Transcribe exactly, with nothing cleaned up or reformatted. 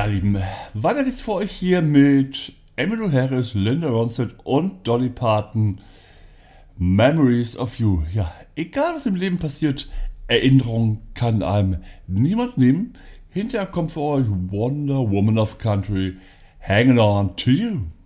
Ja, Lieben, weiter geht's für euch hier mit Emmylou Harris, Linda Ronstadt und Dolly Parton. Memories of You. Ja, egal was im Leben passiert, Erinnerung kann einem niemand nehmen. Hinterher kommt für euch Wonder Woman of Country, Hanging On to You.